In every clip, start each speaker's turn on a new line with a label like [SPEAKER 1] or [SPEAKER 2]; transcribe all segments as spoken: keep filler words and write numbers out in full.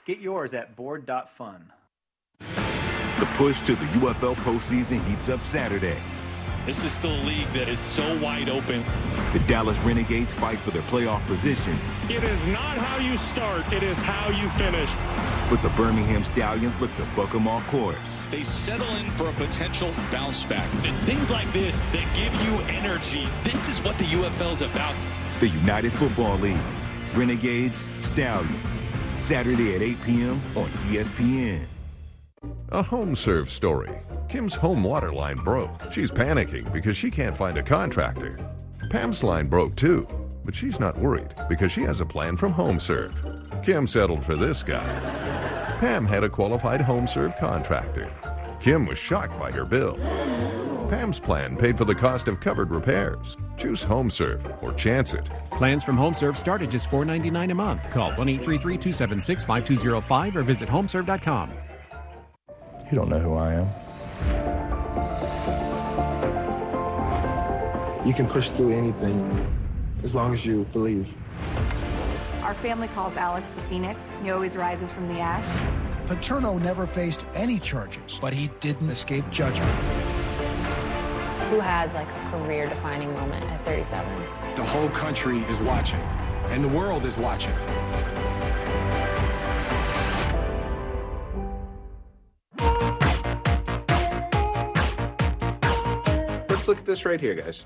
[SPEAKER 1] Get yours at board dot fun.
[SPEAKER 2] The push to the U F L postseason heats up Saturday.
[SPEAKER 3] This is still a league that is so wide open.
[SPEAKER 2] The Dallas Renegades fight for their playoff position.
[SPEAKER 3] It is not how you start, it is how you finish.
[SPEAKER 2] But the Birmingham Stallions look to buck them off course.
[SPEAKER 3] They settle in for a potential bounce back. It's things like this that give you energy. This is what the U F L is about.
[SPEAKER 2] The United Football League. Renegades, Stallions. Saturday at eight p.m. on E S P N.
[SPEAKER 4] A HomeServe story. Kim's home water line broke. She's panicking because she can't find a contractor. Pam's line broke too, but she's not worried because she has a plan from HomeServe. Kim settled for this guy. Pam had a qualified HomeServe contractor. Kim was shocked by her bill. Pam's plan paid for the cost of covered repairs. Choose HomeServe or chance it.
[SPEAKER 5] Plans from HomeServe start at just four dollars and ninety-nine cents a month. Call one eight three three, two seven six, five two zero five or visit homeserve dot com.
[SPEAKER 6] You don't know who I am.
[SPEAKER 7] You can push through anything as long as you believe.
[SPEAKER 8] Our family calls Alex the Phoenix. He always rises from the ash.
[SPEAKER 9] Paterno never faced any charges, but he didn't escape judgment.
[SPEAKER 10] Who has like a career-defining moment at thirty-seven?
[SPEAKER 11] The whole country is watching, and the world is watching.
[SPEAKER 12] Let's look at this right here, guys.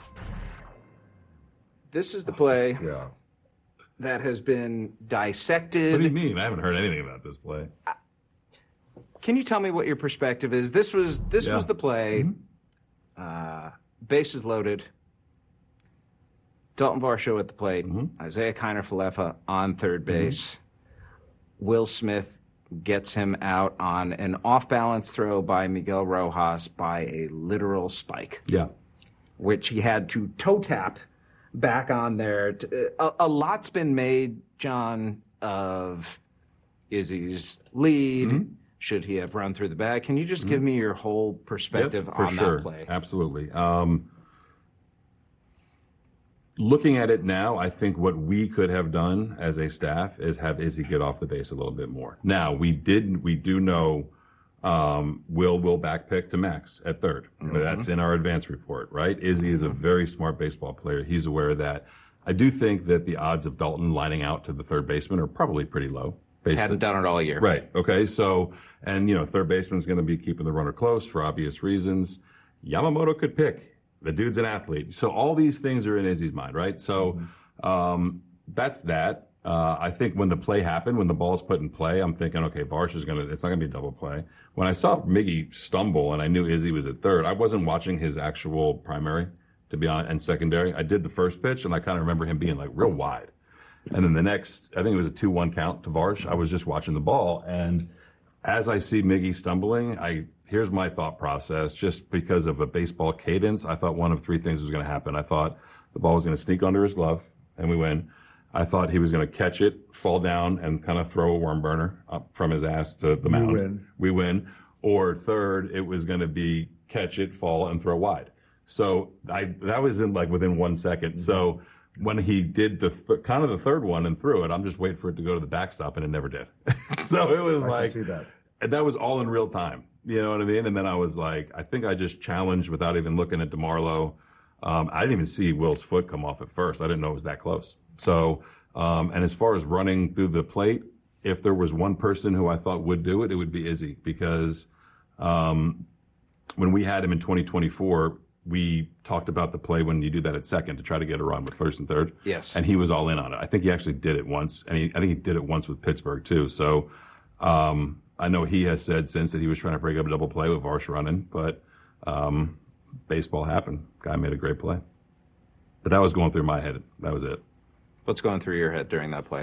[SPEAKER 12] This is the play
[SPEAKER 6] yeah.
[SPEAKER 12] that has been dissected.
[SPEAKER 13] What do you mean? I haven't heard anything about this play.
[SPEAKER 12] Uh, can you tell me what your perspective is? This was this
[SPEAKER 13] yeah.
[SPEAKER 12] was the play.
[SPEAKER 13] Mm-hmm.
[SPEAKER 12] Uh, bases loaded. Dalton Varsho at the plate.
[SPEAKER 13] Mm-hmm.
[SPEAKER 12] Isaiah Kiner-Falefa on third base. Mm-hmm. Will Smith gets him out on an off-balance throw by Miguel Rojas by a literal spike.
[SPEAKER 13] Yeah.
[SPEAKER 12] Which he had to toe tap back on there. A, a lot's been made, John, of Izzy's lead. Mm-hmm. Should he have run through the bag? Can you just mm-hmm. give me your whole perspective
[SPEAKER 13] yep, for
[SPEAKER 12] on
[SPEAKER 13] sure.
[SPEAKER 12] that play?
[SPEAKER 13] Absolutely. Um, looking at it now, I think what we could have done as a staff is have Izzy get off the base a little bit more. Now, we did, we do know um, Will will backpick to Max at third. Mm-hmm. That's in our advance report, right? Izzy is a very smart baseball player. He's aware of that. I do think that the odds of Dalton lining out to the third baseman are probably pretty low.
[SPEAKER 12] Basically. Hadn't done it all year.
[SPEAKER 13] Right. Okay. So, and, you know, third baseman's going to be keeping the runner close for obvious reasons. Yamamoto could pick. The dude's an athlete. So all these things are in Izzy's mind, right? So um, that's that. Uh, I think when the play happened, when the ball's put in play, I'm thinking, okay, Varsh is going to, it's not going to be a double play. When I saw Miggy stumble and I knew Izzy was at third, I wasn't watching his actual primary, to be honest, and secondary. I did the first pitch and I kind of remember him being like real wide. And then the next, I think it was a two one count to Varsh. I was just watching the ball. And as I see Miggy stumbling, I here's my thought process. Just because of a baseball cadence, I thought one of three things was going to happen. I thought the ball was going to sneak under his glove, and we win. I thought he was going to catch it, fall down, and kind of throw a worm burner up from his ass to the mound.
[SPEAKER 6] We win.
[SPEAKER 13] We win. Or third, it was going to be catch it, fall, and throw wide. So I that was in like within one second. Mm-hmm. So when he did the th- kind of the third one and threw it, I'm just waiting for it to go to the backstop, and it never did. So it was
[SPEAKER 6] I
[SPEAKER 13] like
[SPEAKER 6] can see that.
[SPEAKER 13] And that was all in real time. You know what I mean? And then I was like, I think I just challenged without even looking at DeMarlo. Um, I didn't even see Will's foot come off at first. I didn't know it was that close. So, um, and as far as running through the plate, if there was one person who I thought would do it, it would be Izzy, because um, when we had him in twenty twenty-four, we talked about the play when you do that at second to try to get a run with first and third.
[SPEAKER 12] Yes.
[SPEAKER 13] And he was all in on it. I think he actually did it once, and he, I think he did it once with Pittsburgh too. So um, I know he has said since that he was trying to break up a double play with Varsh running, but um, baseball happened. Guy made a great play. But that was going through my head. That was it.
[SPEAKER 12] What's going through your head during that play?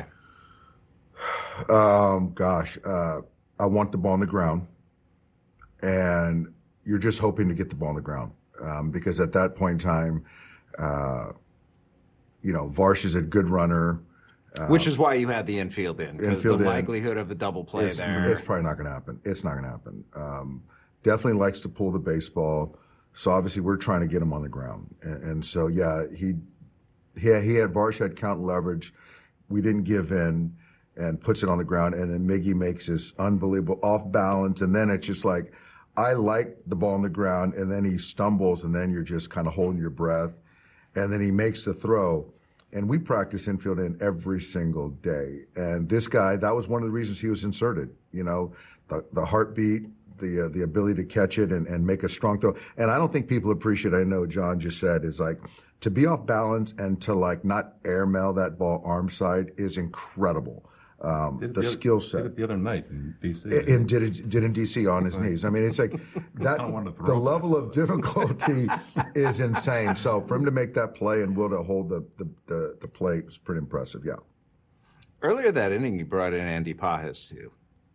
[SPEAKER 6] Um, gosh, uh, I want the ball on the ground, and you're just hoping to get the ball on the ground. Um, because at that point in time, uh, you know, Varsh is a good runner.
[SPEAKER 12] Uh, Which is why you had the infield in. Because the likelihood in, of the double play
[SPEAKER 6] it's,
[SPEAKER 12] there.
[SPEAKER 6] It's probably not going to happen. It's not going to happen. Um, definitely likes to pull the baseball. So obviously we're trying to get him on the ground. And, and so, yeah, he, he, he had Varsh had count leverage. We didn't give in. and puts it on the ground, and then Miggy makes this unbelievable off balance, and then it's just like, I like the ball on the ground, and then he stumbles, and then you're just kind of holding your breath, and then he makes the throw. And we practice infield in every single day. And this guy, that was one of the reasons he was inserted. You know, the, the heartbeat, the uh, the ability to catch it and, and make a strong throw. And I don't think people appreciate, I know John just said, is like, to be off balance and to like not airmail that ball arm side is incredible. Um, the, the skill set.
[SPEAKER 13] Did it the other night in D C.
[SPEAKER 6] And did it did in D C on his knees. I mean, it's like that. The level of difficulty is insane. So for him to make that play and will to hold the, the, the, the plate was pretty impressive. Yeah.
[SPEAKER 12] Earlier that inning, you brought in Andy Pages too,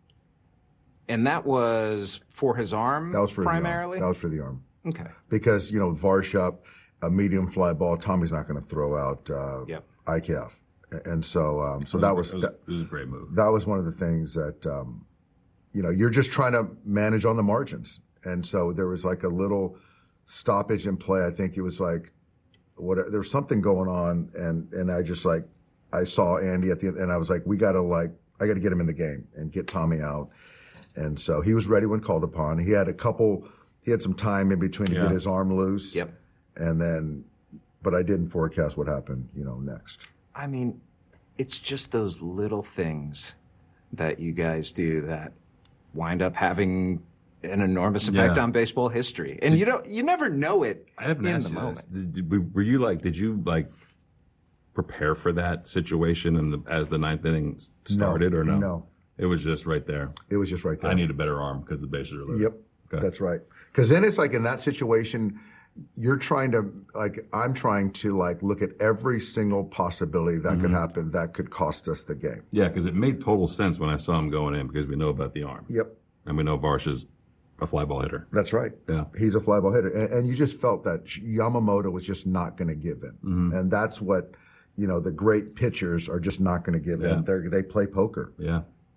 [SPEAKER 12] and that was for his arm. That was for primarily.
[SPEAKER 6] The arm. That was for the arm.
[SPEAKER 12] Okay.
[SPEAKER 6] Because you know Varshup, a medium fly ball, Tommy's not going to throw out uh,
[SPEAKER 12] yep.
[SPEAKER 6] I C A F. And so, um, so
[SPEAKER 13] it
[SPEAKER 6] that
[SPEAKER 13] was,
[SPEAKER 6] was,
[SPEAKER 13] it was, it was a great move.
[SPEAKER 6] That was one of the things that, um, you know, you're just trying to manage on the margins. And so there was like a little stoppage in play. I think it was like, whatever, there was something going on. And, and I just like, I saw Andy at the end and I was like, we got to like, I got to get him in the game and get Tommy out. And so he was ready when called upon. He had a couple, he had some time in between to
[SPEAKER 12] yeah.
[SPEAKER 6] get his arm loose.
[SPEAKER 12] Yep.
[SPEAKER 6] And then, but I didn't forecast what happened, you know, next.
[SPEAKER 12] I mean, it's just those little things that you guys do that wind up having an enormous effect
[SPEAKER 13] yeah.
[SPEAKER 12] on baseball history, and you don't, you never know it
[SPEAKER 13] I haven't
[SPEAKER 12] in
[SPEAKER 13] asked
[SPEAKER 12] the
[SPEAKER 13] you
[SPEAKER 12] moment.
[SPEAKER 13] This. Did, were you like? Did you like prepare for that situation and the, as the ninth inning started,
[SPEAKER 6] no,
[SPEAKER 13] or no?
[SPEAKER 6] No,
[SPEAKER 13] it was just right there.
[SPEAKER 6] It was just right there.
[SPEAKER 13] I need a better arm because the bases are loaded.
[SPEAKER 6] Yep, okay. That's right. Because then it's like in that situation, you're trying to, like, I'm trying to, like, look at every single possibility that mm-hmm. could happen that could cost us the game.
[SPEAKER 13] Yeah, because it made total sense when I saw him going in because we know about the arm.
[SPEAKER 6] Yep.
[SPEAKER 13] And we know Varsh is a fly ball hitter.
[SPEAKER 6] That's right.
[SPEAKER 13] Yeah.
[SPEAKER 6] He's a fly ball hitter. And, and you just felt that Yamamoto was just not going to give in.
[SPEAKER 13] Mm-hmm.
[SPEAKER 6] And that's what, you know, the great pitchers are just not going to give
[SPEAKER 13] yeah.
[SPEAKER 6] in. They they play poker.
[SPEAKER 13] Yeah.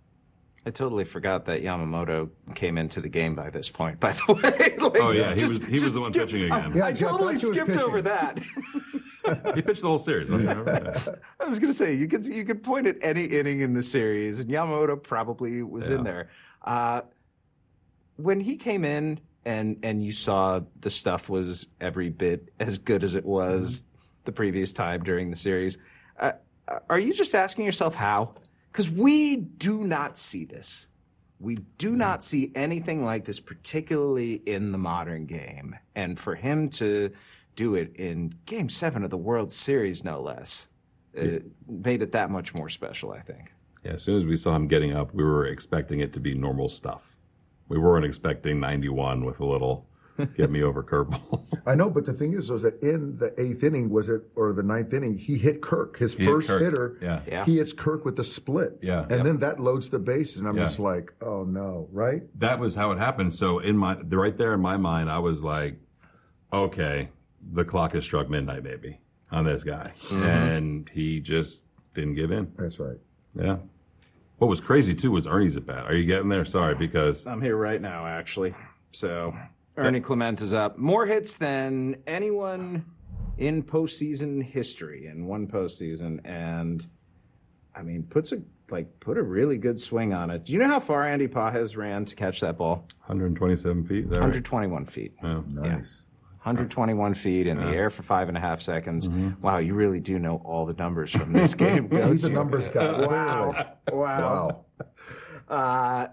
[SPEAKER 12] I totally forgot that Yamamoto came into the game by this point, by the way. Like,
[SPEAKER 13] oh, yeah, he
[SPEAKER 12] just,
[SPEAKER 13] was he was the one
[SPEAKER 12] skip,
[SPEAKER 13] pitching again.
[SPEAKER 12] I,
[SPEAKER 6] yeah,
[SPEAKER 12] I
[SPEAKER 6] Jeff,
[SPEAKER 12] totally skipped over that.
[SPEAKER 13] He pitched the whole series. I
[SPEAKER 12] was going to say, you could, you could point at any inning in the series, and Yamamoto probably was
[SPEAKER 13] yeah.
[SPEAKER 12] in there. Uh, when he came in and, and you saw the stuff was every bit as good as it was mm-hmm. the previous time during the series, uh, are you just asking yourself how? Because we do not see this. We do not see anything like this, particularly in the modern game. And for him to do it in Game seven of the World Series, no less, it made it that much more special, I think.
[SPEAKER 13] Yeah, as soon as we saw him getting up, we were expecting it to be normal stuff. We weren't expecting ninety-one with a little get me over curveball.
[SPEAKER 6] I know, but the thing is, was that in the eighth inning, was it, or the ninth inning, he hit Kirk, his
[SPEAKER 13] he
[SPEAKER 6] first
[SPEAKER 13] hit Kirk.
[SPEAKER 6] hitter.
[SPEAKER 13] Yeah.
[SPEAKER 12] yeah.
[SPEAKER 6] He hits Kirk with the split.
[SPEAKER 13] Yeah.
[SPEAKER 6] And
[SPEAKER 13] yep.
[SPEAKER 6] then that loads the bases, and I'm
[SPEAKER 13] yeah.
[SPEAKER 6] just like, oh no, right?
[SPEAKER 13] That was how it happened. So in my, right there in my mind, I was like, okay, the clock has struck midnight, maybe, on this guy. Mm-hmm. And he just didn't give in.
[SPEAKER 6] That's right.
[SPEAKER 13] Yeah. What was crazy, too, was Ernie's at bat. Are you getting there? Sorry, because...
[SPEAKER 12] I'm here right now, actually. So... Ernie Clement is up. More hits than anyone in postseason history in one postseason, and I mean, puts a like put a really good swing on it. Do you know how far Andy Pages ran to catch that ball?
[SPEAKER 13] one hundred twenty-seven feet. Is that
[SPEAKER 12] one hundred twenty-one right? feet.
[SPEAKER 13] Oh,
[SPEAKER 6] nice.
[SPEAKER 12] Yeah. one hundred twenty-one feet in
[SPEAKER 13] yeah.
[SPEAKER 12] the air for five and a half seconds.
[SPEAKER 13] Mm-hmm.
[SPEAKER 12] Wow, you really do know all the numbers from this game.
[SPEAKER 6] He's a numbers guy.
[SPEAKER 12] Wow. Wow.
[SPEAKER 6] Wow.
[SPEAKER 12] Uh,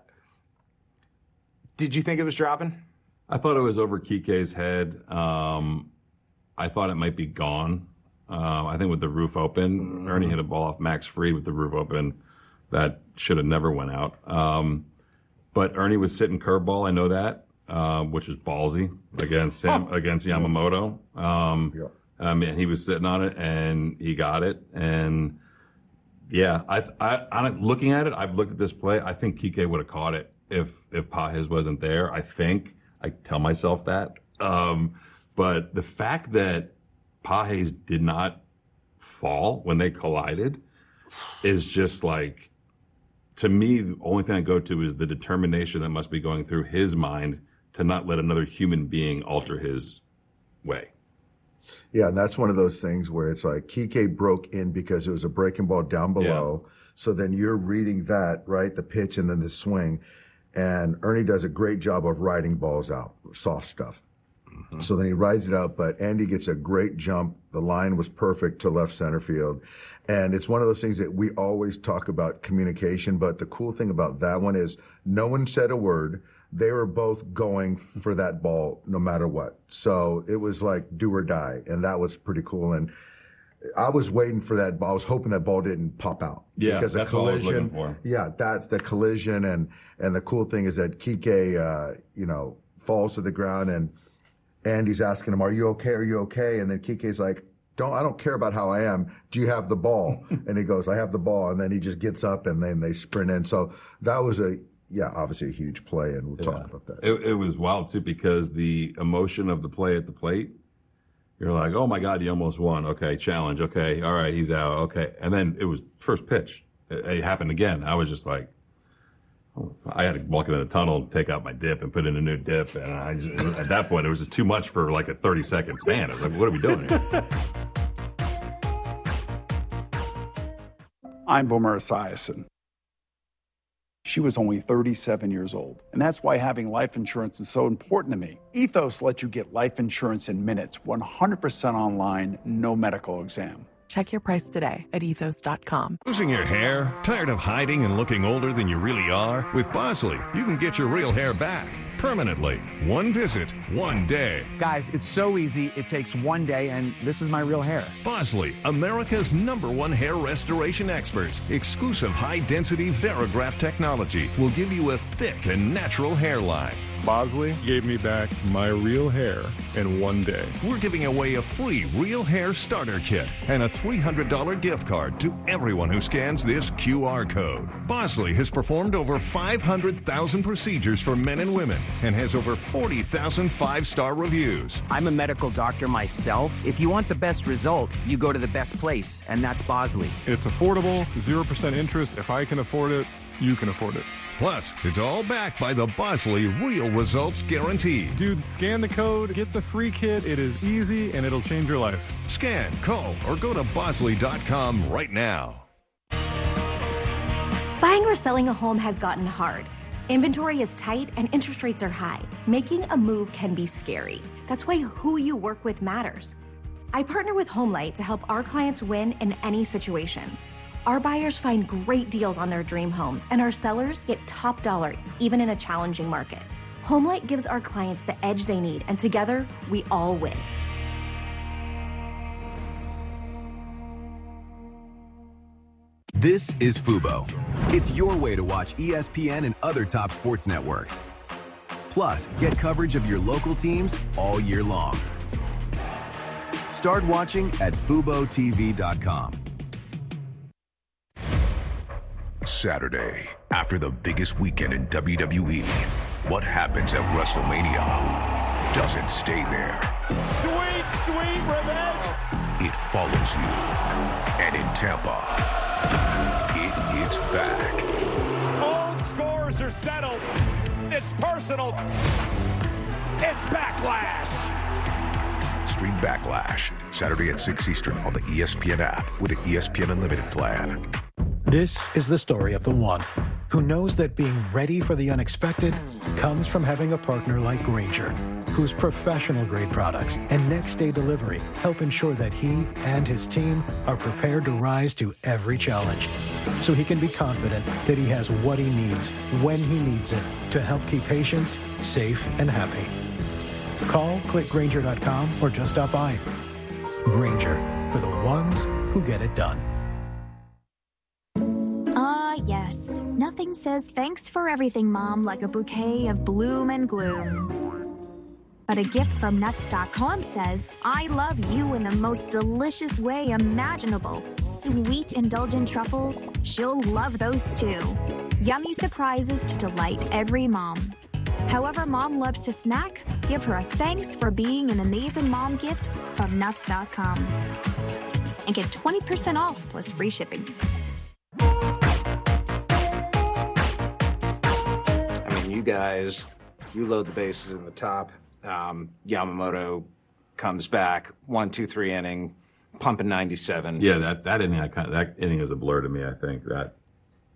[SPEAKER 12] did you think it was dropping?
[SPEAKER 13] I thought it was over Kike's head. Um, I thought it might be gone. Uh, I think with the roof open, mm. Ernie hit a ball off Max Fried with the roof open. That should have never went out. Um, but Ernie was sitting curveball. I know that, uh, which is ballsy against him, oh. against Yamamoto. Um, yeah. I mean, he was sitting on it and he got it. And yeah, I, I, I, looking at it, I've looked at this play. I think Kike would have caught it if, if Pages wasn't there. I think. I tell myself that. Um, but the fact that Pages did not fall when they collided is just like, to me, the only thing I go to is the determination that must be going through his mind to not let another human being alter his way.
[SPEAKER 6] Yeah, and that's one of those things where it's like Kike broke in because it was a breaking ball down below. Yeah. So then you're reading that, right? The pitch and then the swing. And Ernie does a great job of riding balls out, soft stuff. Mm-hmm. So then he rides it out, but Andy gets a great jump. The line was perfect to left center field. And it's one of those things that we always talk about communication, but the cool thing about that one is no one said a word. They were both going for that ball no matter what. So it was like do or die, and that was pretty cool. And I was waiting for that ball. I was hoping that ball didn't pop out.
[SPEAKER 13] Yeah,
[SPEAKER 6] because
[SPEAKER 13] that's
[SPEAKER 6] the collision,
[SPEAKER 13] what I was looking for.
[SPEAKER 6] Yeah, that's the collision. And, and the cool thing is that Kike, uh, you know, falls to the ground, and Andy's asking him, are you okay? Are you okay? And then Kike's like, don't, I don't care about how I am. Do you have the ball? And he goes, I have the ball. And then he just gets up and then they sprint in. So that was a, yeah, obviously a huge play, and we'll
[SPEAKER 13] Yeah.
[SPEAKER 6] talk about that.
[SPEAKER 13] It, it was wild too, because the emotion of the play at the plate, you're like, oh my God, he almost won. Okay, challenge. Okay, all right, he's out. Okay. And then it was first pitch. It, it happened again. I was just like, oh, I had to walk into the tunnel and take out my dip and put in a new dip. And I just, at that point, it was just too much for like a thirty second span. I was like, what are we doing here?
[SPEAKER 14] I'm Boomer Esiason. She was only thirty-seven years old, and that's why having life insurance is so important to me. Ethos lets you get life insurance in minutes, one hundred percent online, no medical exam.
[SPEAKER 15] Check your price today at ethos dot com.
[SPEAKER 16] Losing your hair? Tired of hiding and looking older than you really are? With Bosley, you can get your real hair back permanently. One visit, one day.
[SPEAKER 17] Guys, it's so easy. It takes one day, and this is my real hair.
[SPEAKER 16] Bosley, America's number one hair restoration experts. Exclusive high-density Verigraph technology will give you a thick and natural hairline.
[SPEAKER 18] Bosley gave me back my real hair in one day.
[SPEAKER 16] We're giving away a free real hair starter kit and a three hundred dollars gift card to everyone who scans this Q R code. Bosley has performed over five hundred thousand procedures for men and women and has over forty thousand five-star reviews.
[SPEAKER 17] I'm a medical doctor myself. If you want the best result, you go to the best place, and that's Bosley.
[SPEAKER 18] It's affordable, zero percent interest. If I can afford it, you can afford it.
[SPEAKER 16] Plus, it's all backed by the Bosley Real Results Guarantee.
[SPEAKER 18] Dude, scan the code, get the free kit. It is easy, and it'll change your life.
[SPEAKER 16] Scan, call, or go to bosley dot com right now.
[SPEAKER 19] Buying or selling a home has gotten hard. Inventory is tight and interest rates are high. Making a move can be scary. That's why who you work with matters. I partner with HomeLight to help our clients win in any situation. Our buyers find great deals on their dream homes, and our sellers get top dollar, even in a challenging market. HomeLight gives our clients the edge they need, and together, we all win.
[SPEAKER 20] This is Fubo. It's your way to watch E S P N and other top sports networks. Plus, get coverage of your local teams all year long. Start watching at fubo t v dot com.
[SPEAKER 21] Saturday, after the biggest weekend in W W E, what happens at WrestleMania doesn't stay there.
[SPEAKER 3] Sweet, sweet revenge.
[SPEAKER 21] It follows you. And in Tampa, it hits back.
[SPEAKER 3] Old scores are settled. It's personal. It's Backlash.
[SPEAKER 21] Stream Backlash, Saturday at six Eastern on the E S P N app with an E S P N Unlimited plan.
[SPEAKER 9] This is the story of the one who knows that being ready for the unexpected comes from having a partner like Grainger, whose professional-grade products and next-day delivery help ensure that he and his team are prepared to rise to every challenge, so he can be confident that he has what he needs when he needs it to help keep patients safe and happy. Call, click Grainger dot com, or just stop by. Grainger, for the ones who get it done.
[SPEAKER 22] Ah, yes. Nothing says thanks for everything, Mom, like a bouquet of bloom and gloom. But a gift from nuts dot com says, I love you in the most delicious way imaginable. Sweet, indulgent truffles, she'll love those too. Yummy surprises to delight every mom. However Mom loves to snack, give her a thanks for being an amazing mom gift from nuts dot com. And get twenty percent off plus free shipping.
[SPEAKER 12] I mean, you guys, you load the bases in the top. Um, Yamamoto comes back, one, two, three inning, pumping ninety-seven.
[SPEAKER 13] Yeah, that that inning, I kind of, that inning is a blur to me. I think that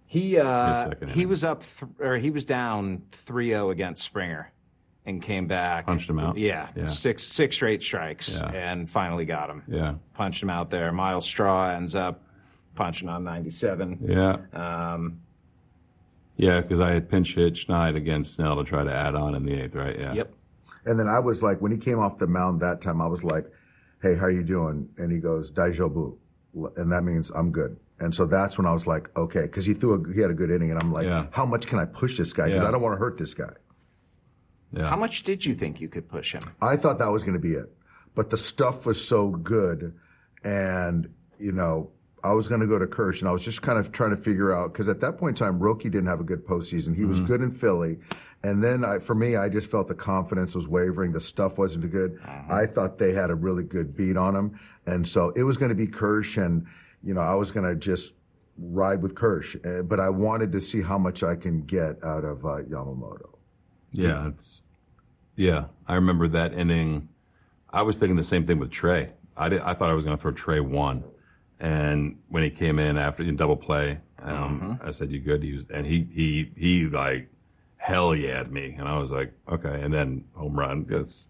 [SPEAKER 12] He uh, he was up th- or he was down three oh against Springer, and came back.
[SPEAKER 13] Punched him out.
[SPEAKER 12] Yeah,
[SPEAKER 13] Yeah.
[SPEAKER 12] six six straight strikes,
[SPEAKER 13] Yeah.
[SPEAKER 12] and finally got him.
[SPEAKER 13] Yeah.
[SPEAKER 12] Punched him out there. Miles Straw ends up punching on ninety-seven.
[SPEAKER 13] Yeah.
[SPEAKER 12] Um,
[SPEAKER 13] Yeah, because I had pinch hit Schneid against Snell to try to add on in the eighth, right? Yeah.
[SPEAKER 12] Yep.
[SPEAKER 6] And then I was like, when he came off the mound that time, I was like, hey, how you doing? And he goes, Daijobu. And that means I'm good. And so that's when I was like, okay, because he threw a, he had a good inning, and I'm like,
[SPEAKER 13] Yeah.
[SPEAKER 6] how much can I push this guy? Because
[SPEAKER 13] Yeah.
[SPEAKER 6] I don't want to hurt this guy.
[SPEAKER 13] Yeah.
[SPEAKER 12] How much did you think you could push him?
[SPEAKER 6] I thought that was going to be it. But the stuff was so good, and, you know, I was going to go to Kirsch, and I was just kind of trying to figure out, because at that point in time, Roki didn't have a good postseason. He was
[SPEAKER 13] Mhm.
[SPEAKER 6] good in Philly. And then I, for me, I just felt the confidence was wavering. The stuff wasn't good. I thought they had a really good beat on him. And so it was going to be Kirsch, and, you know, I was going to just ride with Kirsch. Uh, but I wanted to see how much I can get out of uh, Yamamoto.
[SPEAKER 13] Yeah, it's yeah. I remember that inning. I was thinking the same thing with Trey. I did, I thought I was going to throw Trey one, and when he came in after in double play, um, I said, "You good?" He was, and he he he like hell yeah at me, and I was like, "Okay." And then home run, that's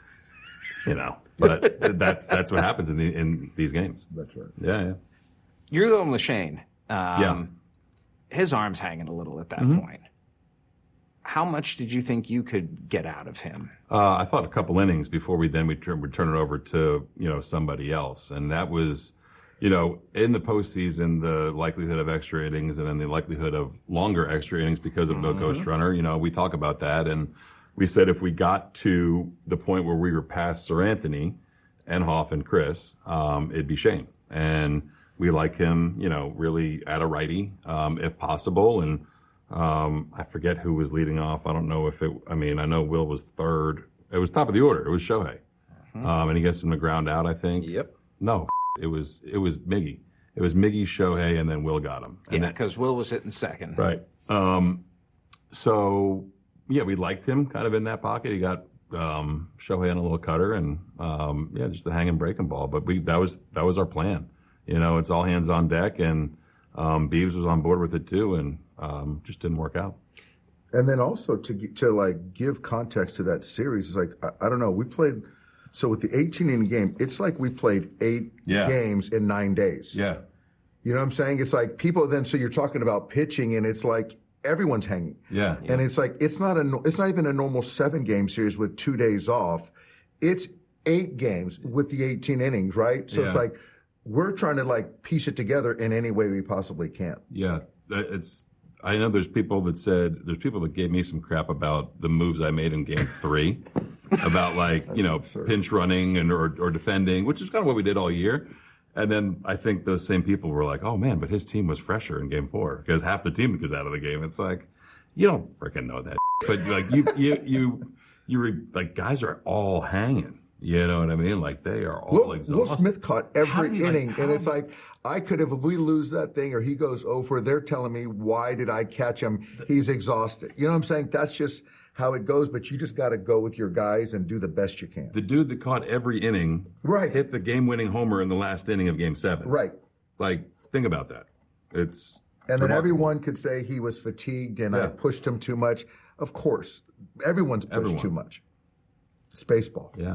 [SPEAKER 13] you know, but that's that's what happens in the in these games.
[SPEAKER 6] That's right.
[SPEAKER 13] Yeah, yeah.
[SPEAKER 12] You're going with Shane. Um,
[SPEAKER 13] Yeah.
[SPEAKER 12] His arm's hanging a little at that
[SPEAKER 13] Mhm.
[SPEAKER 12] point. How much did you think you could get out of him?
[SPEAKER 13] Uh, I thought a couple innings before we then we turn, would turn it over to you know somebody else, and that was, you know, in the postseason, the likelihood of extra innings and then the likelihood of longer extra innings because of no
[SPEAKER 12] Mhm.
[SPEAKER 13] ghost runner. You know, we talk about that, and we said if we got to the point where we were past Sir Anthony and Hoff and Chris, um, it'd be Shane, and we like him, you know, really at a righty um, if possible, and. Um, I forget who was leading off. I don't know if it, I mean, I know Will was third. It was top of the order. It was Shohei.
[SPEAKER 12] Mhm.
[SPEAKER 13] Um, and he gets him to ground out, I think.
[SPEAKER 12] Yep.
[SPEAKER 13] No, it was, it was Miggy. It was Miggy, Shohei, and then Will got him. And
[SPEAKER 12] Yeah,
[SPEAKER 13] then-
[SPEAKER 12] because Will was hitting second.
[SPEAKER 13] Right. Um, so, yeah, we liked him kind of in that pocket. He got um, Shohei on a little cutter and, um, yeah, just the hanging breaking ball. But we that was that was our plan. You know, it's all hands on deck, and um, Beebs was on board with it too, and um, just didn't work out.
[SPEAKER 6] And then also to get- to like give context to that series is like I, I don't know. We played so with the eighteen inning game. It's like we played eight
[SPEAKER 13] Yeah.
[SPEAKER 6] games in nine days.
[SPEAKER 13] Yeah.
[SPEAKER 6] You know what I'm saying? It's like people then. So you're talking about pitching, and it's like everyone's hanging.
[SPEAKER 13] Yeah.
[SPEAKER 6] And it's like it's not a no- it's not even a normal seven game series with two days off. It's eight games with the eighteen innings, right? So it's
[SPEAKER 13] Yeah.
[SPEAKER 6] like we're trying to like piece it together in any way we possibly can.
[SPEAKER 13] Yeah, that- it's. I know there's people that said there's people that gave me some crap about the moves I made in Game Three, about like you know pinch running and or, or defending, which is kind of what we did all year. And then I think those same people were like, "Oh man, but his team was fresher in Game Four because half the team goes out of the game." It's like you don't freaking know that, but like you you you you re, like guys are all hanging. You know what I mean? Like they are all
[SPEAKER 6] Will,
[SPEAKER 13] exhausted.
[SPEAKER 6] Will Smith caught
[SPEAKER 13] How
[SPEAKER 6] every
[SPEAKER 13] do you, like,
[SPEAKER 6] inning,
[SPEAKER 13] how
[SPEAKER 6] and it's
[SPEAKER 13] do-
[SPEAKER 6] like I could have. If we lose that thing or he goes over, they're telling me why did I catch him? He's exhausted. You know what I'm saying? That's just how it goes. But you just got to go with your guys and do the best you can.
[SPEAKER 13] The dude that caught every inning
[SPEAKER 6] right.
[SPEAKER 13] hit the game-winning homer in the last inning of Game Seven.
[SPEAKER 6] Right.
[SPEAKER 13] Like, think about that. It's
[SPEAKER 6] And then
[SPEAKER 13] remarkable.
[SPEAKER 6] everyone could say he was fatigued and I
[SPEAKER 13] Yeah.
[SPEAKER 6] pushed him too much. Of course, everyone's pushed
[SPEAKER 13] Everyone.
[SPEAKER 6] too much. It's baseball.
[SPEAKER 13] Yeah.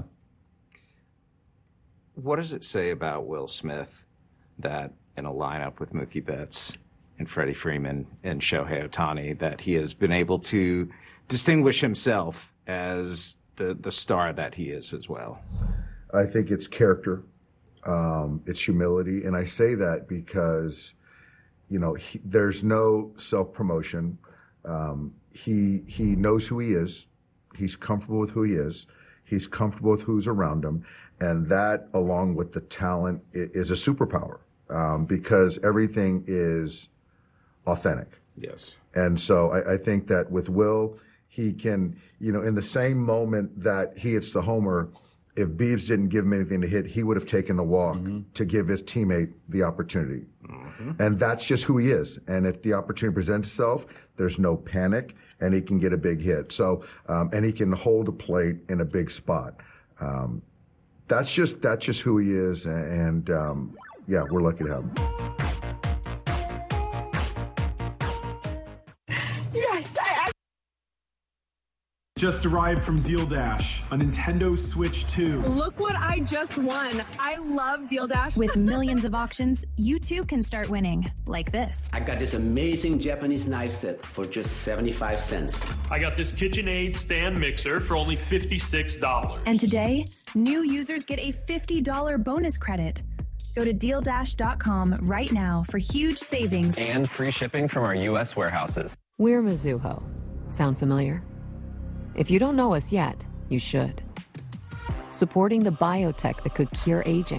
[SPEAKER 12] What does it say about Will Smith that in a lineup with Mookie Betts and Freddie Freeman and Shohei Ohtani that he has been able to distinguish himself as the, the star that he is as well?
[SPEAKER 6] I think it's character, um, it's humility, and I say that because, you know, he, there's no self-promotion. Um, he he knows who he is. He's comfortable with who he is. He's comfortable with who's around him, and that, along with the talent, i- is a superpower um, because everything is authentic.
[SPEAKER 12] Yes.
[SPEAKER 6] And so I, I think that with Will, he can, you know, in the same moment that he hits the homer, if Beebs didn't give him anything to hit, he would have taken the walk to give his teammate the opportunity. And that's just who he is. And if the opportunity presents itself, there's no panic, and he can get a big hit. So, um, and he can hold a plate in a big spot. Um, that's just that's just who he is. And um, yeah, we're lucky to have him.
[SPEAKER 1] Yes, I, I
[SPEAKER 2] just arrived from Deal Dash, a Nintendo Switch two.
[SPEAKER 1] Look what I just won. I love Deal Dash.
[SPEAKER 23] With millions of auctions, you too can start winning, like this.
[SPEAKER 24] I got this amazing Japanese knife set for just seventy-five cents.
[SPEAKER 25] I got this KitchenAid stand mixer for only fifty-six dollars.
[SPEAKER 23] And today, new users get a fifty dollars bonus credit. Go to deal dash dot com right now for huge savings
[SPEAKER 26] and free shipping from our U S warehouses.
[SPEAKER 27] We're Mizuho. Sound familiar? If you don't know us yet, you should. Supporting the biotech that could cure aging.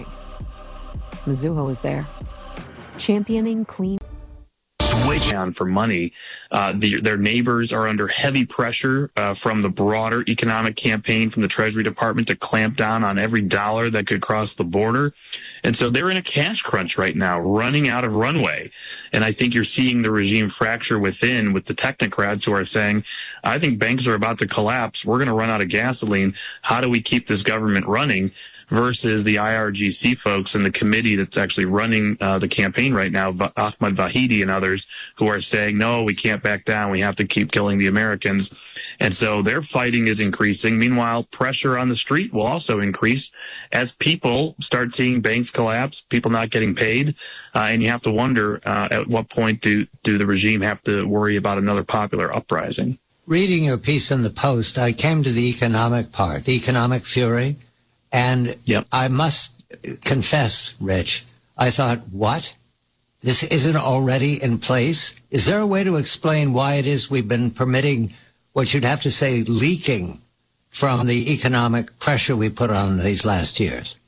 [SPEAKER 27] Mizuho is there. Championing clean.
[SPEAKER 28] Switch on for money. Uh, the, their neighbors are under heavy pressure uh, from the broader economic campaign from the Treasury Department to clamp down on every dollar that could cross the border. And so they're in a cash crunch right now, running out of runway. And I think you're seeing the regime fracture within with the technocrats who are saying, I think banks are about to collapse. We're going to run out of gasoline. How do we keep this government running? Versus the I R G C folks and the committee that's actually running uh, the campaign right now, Ahmad Vahidi and others, who are saying, no, we can't back down. We have to keep killing the Americans. And so their fighting is increasing. Meanwhile, pressure on the street will also increase as people start seeing banks collapse, people not getting paid. Uh, and you have to wonder uh, at what point do, do the regime have to worry about another popular uprising?
[SPEAKER 29] Reading your piece in the Post, I came to the economic part, the economic fury. And yep. I must confess, Rich, I thought, what? This isn't already in place? Is there a way to explain why it is we've been permitting what you'd have to say leaking from the economic pressure we put on these last years?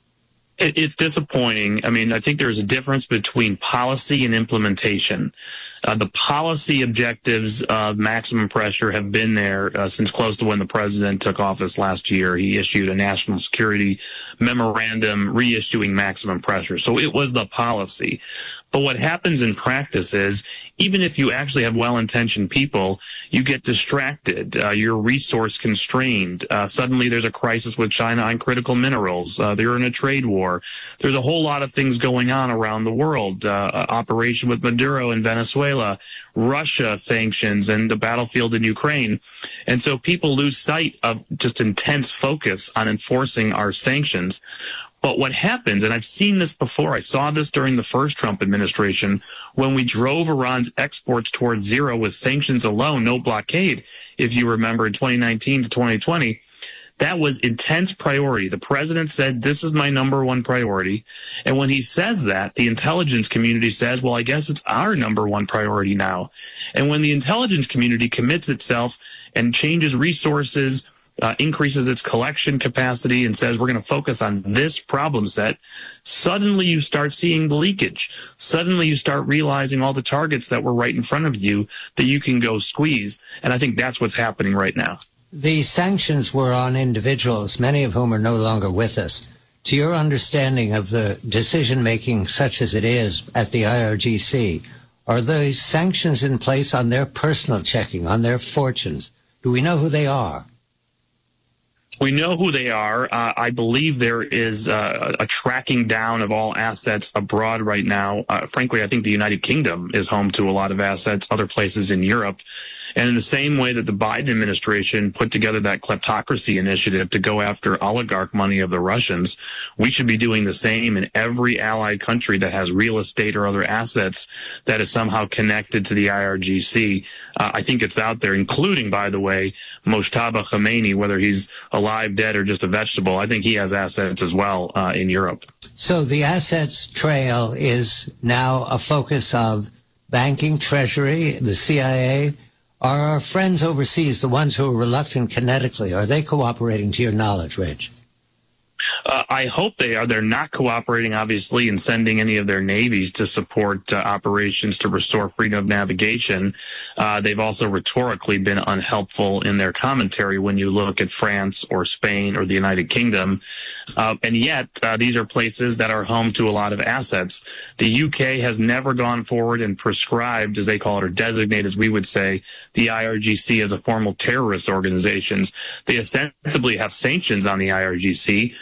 [SPEAKER 28] It's disappointing. I mean, I think there's a difference between policy and implementation. Uh, the policy objectives of maximum pressure have been there uh, since close to when the president took office last year. He issued a national security memorandum reissuing maximum pressure. So it was the policy. But what happens in practice is, even if you actually have well-intentioned people, you get distracted. Uh, you're resource constrained. Uh, suddenly there's a crisis with China on critical minerals. Uh, they're in a trade war. There's a whole lot of things going on around the world. Uh, operation with Maduro in Venezuela, Russia sanctions, and the battlefield in Ukraine. And so people lose sight of just intense focus on enforcing our sanctions. But what happens, and I've seen this before, I saw this during the first Trump administration, when we drove Iran's exports towards zero with sanctions alone, no blockade, if you remember, in twenty nineteen to twenty twenty, that was intense priority. The president said, this is my number one priority. And when he says that, the intelligence community says, well, I guess it's our number one priority now. And when the intelligence community commits itself and changes resources, Uh, increases its collection capacity and says we're going to focus on this problem set, suddenly you start seeing the leakage. Suddenly you start realizing all the targets that were right in front of you that you can go squeeze. And I think that's what's happening right now.
[SPEAKER 29] The sanctions were on individuals, many of whom are no longer with us. To your understanding of the decision-making such as it is at the I R G C, are those sanctions in place on their personal checking, on their fortunes? Do we know who they are?
[SPEAKER 28] We know who they are. Uh, I believe there is uh, a tracking down of all assets abroad right now. Uh, frankly, I think the United Kingdom is home to a lot of assets, other places in Europe. And in the same way that the Biden administration put together that kleptocracy initiative to go after oligarch money of the Russians, we should be doing the same in every allied country that has real estate or other assets that is somehow connected to the I R G C. Uh, I think it's out there, including, by the way, Mojtaba Khomeini, whether he's alive, dead, or just a vegetable. I think he has assets as well uh, in Europe.
[SPEAKER 29] So the assets trail is now a focus of banking, Treasury, the C I A. Are our friends overseas, the ones who are reluctant kinetically, are they cooperating to your knowledge, Rich?
[SPEAKER 28] Uh, I hope they are. They're not cooperating, obviously, in sending any of their navies to support uh, operations to restore freedom of navigation. Uh, they've also rhetorically been unhelpful in their commentary when you look at France or Spain or the United Kingdom. Uh, and yet, uh, these are places that are home to a lot of assets. The U K has never gone forward and prescribed, as they call it, or designated, as we would say, the I R G C as a formal terrorist organization. They ostensibly have sanctions on the I R G C,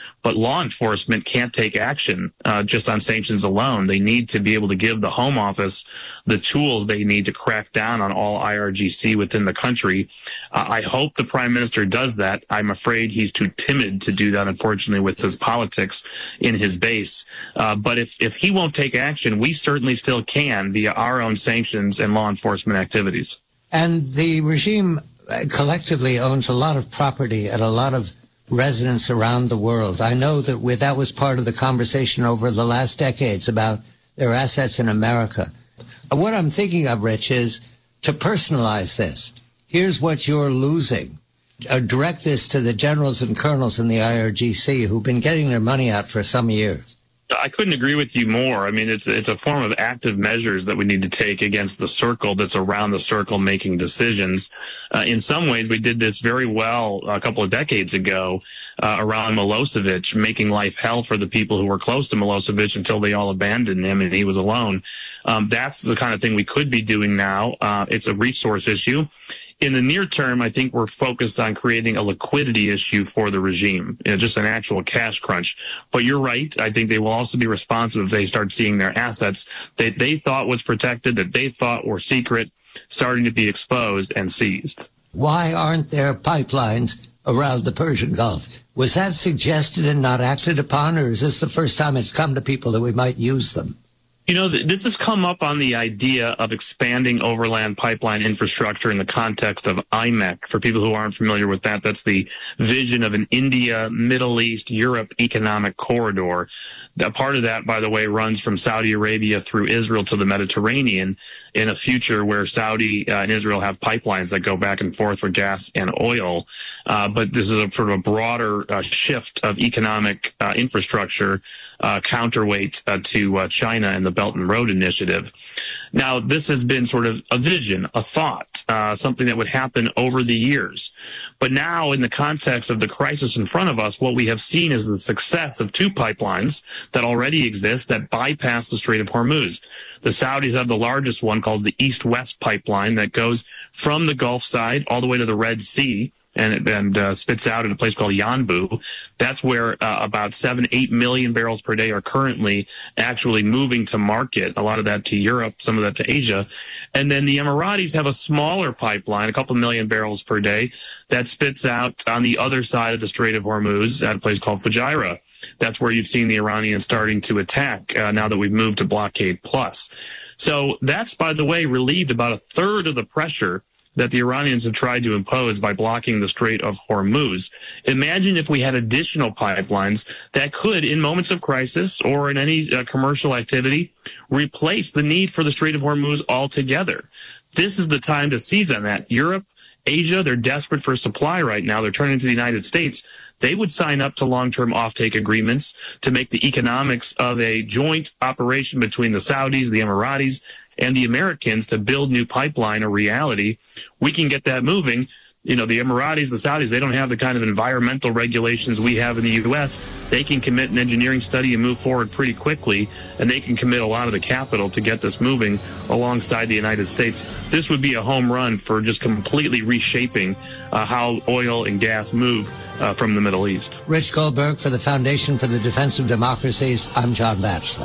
[SPEAKER 28] but law enforcement can't take action uh, just on sanctions alone. They need to be able to give the Home Office the tools they need to crack down on all I R G C within the country. Uh, I hope the Prime Minister does that. I'm afraid he's too timid to do that, unfortunately, with his politics in his base. Uh, but if, if he won't take action, we certainly still can via our own sanctions and law enforcement activities.
[SPEAKER 29] And the regime collectively owns a lot of property and a lot of residents around the world. I know that we, that was part of the conversation over the last decades about their assets in America. What I'm thinking of, Rich, is to personalize this. Here's what you're losing. Uh, direct this to the generals and colonels in the I R G C who've been getting their money out for some years.
[SPEAKER 28] I couldn't agree with you more. I mean, it's it's a form of active measures that we need to take against the circle that's around the circle making decisions. Uh, in some ways, we did this very well a couple of decades ago uh, around Milosevic, making life hell for the people who were close to Milosevic until they all abandoned him and he was alone. Um, that's the kind of thing we could be doing now. Uh, it's a resource issue. In the near term, I think we're focused on creating a liquidity issue for the regime, you know, just an actual cash crunch. But you're right. I think they will also be responsive if they start seeing their assets that they thought was protected, that they thought were secret, starting to be exposed and seized.
[SPEAKER 29] Why aren't there pipelines around the Persian Gulf? Was that suggested and not acted upon, or is this the first time it's come to people that we might use them?
[SPEAKER 28] You know, this has come up on the idea of expanding overland pipeline infrastructure in the context of I M E C. For people who aren't familiar with that, that's the vision of an India, Middle East, Europe economic corridor. A part of that, by the way, runs from Saudi Arabia through Israel to the Mediterranean in a future where Saudi uh, and Israel have pipelines that go back and forth for gas and oil. Uh, but this is a sort of a broader uh, shift of economic uh, infrastructure uh, counterweight uh, to uh, China and the Belt and Road Initiative. Now, this has been sort of a vision, a thought, uh, something that would happen over the years. But now, in the context of the crisis in front of us, what we have seen is the success of two pipelines that already exist that bypass the Strait of Hormuz. The Saudis have the largest one called the East-West Pipeline that goes from the Gulf side all the way to the Red Sea and, and uh, spits out at a place called Yanbu. That's where uh, about seven, eight million barrels per day are currently actually moving to market, a lot of that to Europe, some of that to Asia. And then the Emiratis have a smaller pipeline, a couple million barrels per day, that spits out on the other side of the Strait of Hormuz at a place called Fujairah. That's where you've seen the Iranians starting to attack uh, now that we've moved to Blockade Plus. So that's, by the way, relieved about a third of the pressure that the Iranians have tried to impose by blocking the Strait of Hormuz. Imagine if we had additional pipelines that could, in moments of crisis or in any uh, commercial activity, replace the need for the Strait of Hormuz altogether. This is the time to seize on that. Europe, Asia, they're desperate for supply right now. They're turning to the United States. They would sign up to long-term offtake agreements to make the economics of a joint operation between the Saudis, the Emiratis, and the Americans to build new pipeline a reality. We can get that moving. You know, the Emiratis, the Saudis, they don't have the kind of environmental regulations we have in the U S. They can commit an engineering study and move forward pretty quickly, and they can commit a lot of the capital to get this moving alongside the United States. This would be a home run for just completely reshaping uh, how oil and gas move uh, from the Middle East.
[SPEAKER 29] Rich Goldberg for the Foundation for the Defense of Democracies. I'm John Batchelor.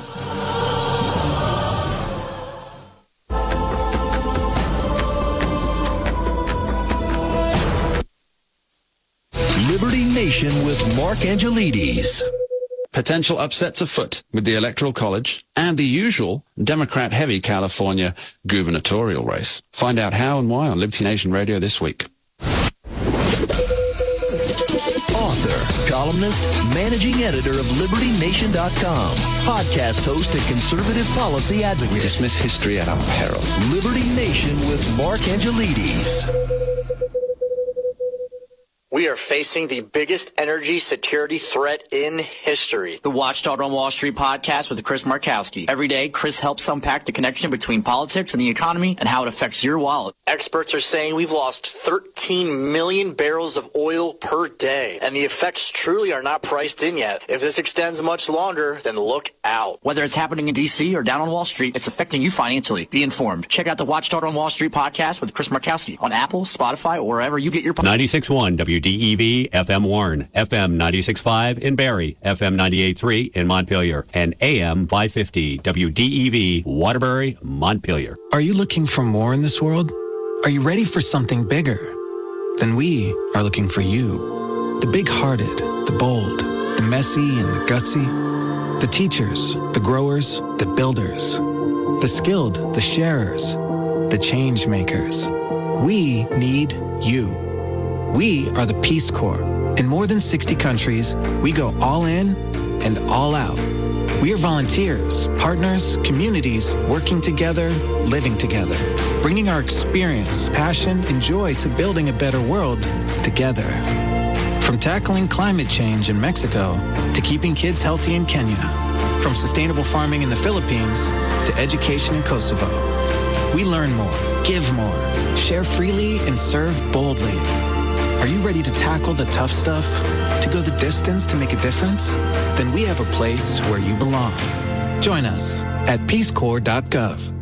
[SPEAKER 4] Liberty Nation with Mark Angelides.
[SPEAKER 5] Potential upsets afoot with the Electoral College and the usual Democrat-heavy California gubernatorial race. Find out how and why on Liberty Nation Radio this week.
[SPEAKER 4] Author, columnist, managing editor of Liberty Nation dot com, podcast host and conservative policy advocate.
[SPEAKER 5] We dismiss history at our peril.
[SPEAKER 4] Liberty Nation with Mark Angelides.
[SPEAKER 7] We are facing the biggest energy security threat in history. The Watchdog on Wall Street podcast with Chris Markowski. Every day, Chris helps unpack the connection between politics and the economy and how it affects your wallet. Experts are saying we've lost thirteen million barrels of oil per day, and the effects truly are not priced in yet. If this extends much longer, then look out. Whether it's happening in D C or down on Wall Street, it's affecting you financially. Be informed. Check out the Watchdog on Wall Street podcast with Chris Markowski on Apple, Spotify, or wherever you get your podcast.
[SPEAKER 8] ninety-six point one W D E V F M Warren, F M ninety-six point five in Barrie, F M ninety-eight point three in Montpelier, and A M five fifty W D E V Waterbury, Montpelier.
[SPEAKER 10] Are you looking for more in this world? Are you ready for something bigger? Then we are looking for you. The big-hearted, the bold, the messy and the gutsy, the teachers, the growers, the builders, the skilled, the sharers, the change makers. We need you. We are the Peace Corps. In more than sixty countries, we go all in and all out. We are volunteers, partners, communities, working together, living together, bringing our experience, passion, and joy to building a better world together. From tackling climate change in Mexico to keeping kids healthy in Kenya, from sustainable farming in the Philippines to education in Kosovo. We learn more, give more, share freely, and serve boldly. Are you ready to tackle the tough stuff? To go the distance to make a difference? Then we have a place where you belong. Join us at peace corps dot gov.